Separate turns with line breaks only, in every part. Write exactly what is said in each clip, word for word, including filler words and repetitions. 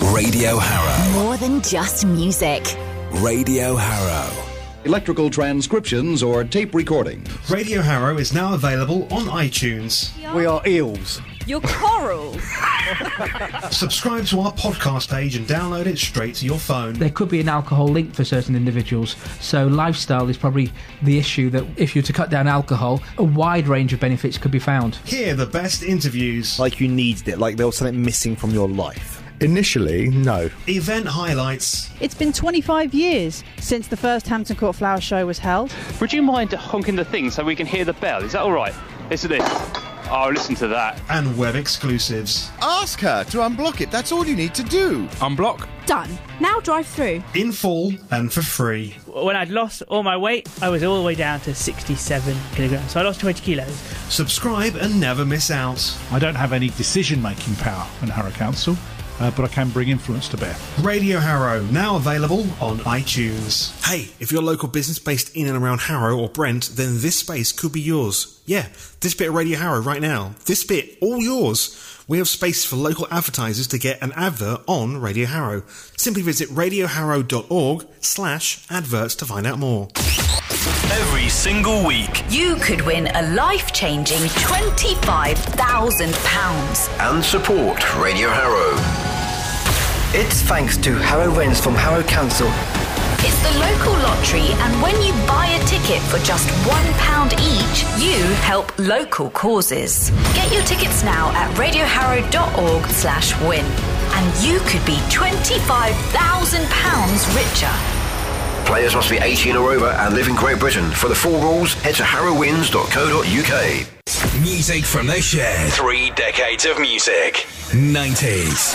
Radio Harrow.
More than just music.
Radio Harrow.
Electrical transcriptions or tape recording.
Radio Harrow is now available on iTunes.
We are eels.
You're coral.
Subscribe to our podcast page and download it straight to your phone.
There could be an alcohol link for certain individuals, so lifestyle is probably the issue that if you were to cut down alcohol, a wide range of benefits could be found.
Hear the best interviews.
Like you needed it, like there was something missing from your life.
Initially, no.
Event highlights.
It's been twenty-five years since the first Hampton Court Flower Show was held.
Would you mind honking the thing so we can hear the bell? Is that all right? Listen to this. Oh, listen to that.
And web exclusives.
Ask her to unblock it. That's all you need to do.
Unblock.
Done. Now drive through.
In full and for free.
When I'd lost all my weight, I was all the way down to sixty-seven kilograms. So I lost twenty kilos.
Subscribe and never miss out.
I don't have any decision-making power in Harrow Council, uh, but I can bring influence to bear.
Radio Harrow, now available on iTunes. Hey, if you're a local business based in and around Harrow or Brent, then this space could be yours. Yeah, this bit of Radio Harrow right now. This bit, all yours. We have space for local advertisers to get an advert on Radio Harrow. Simply visit radioharrow.org slash adverts to find out more.
Every single week.
You could win a life-changing twenty-five thousand pounds.
And support Radio Harrow.
It's thanks to Harrow Wins from Harrow Council.
It's the local lottery, and when you buy a ticket for just one pound each, you help local causes. Get your tickets now at radioharrow.org slash win. And you could be twenty-five thousand pounds richer.
Players must be eighteen or over and live in Great Britain. For the full rules, head to harrow wins dot co dot uk. Music from the Shed. Three decades of music. nineties.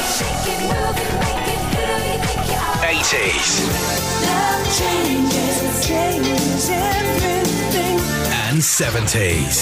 eighties. And seventies.